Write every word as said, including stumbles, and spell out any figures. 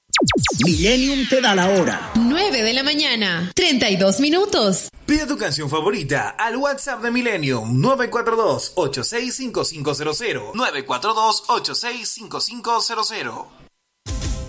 Millennium te da la hora. nueve de la mañana, treinta y dos minutos. Pide tu canción favorita al WhatsApp de Millennium nueve cuatro dos, ocho seis cinco cinco cero cero. nueve cuatro dos, ocho seis cinco cinco cero cero.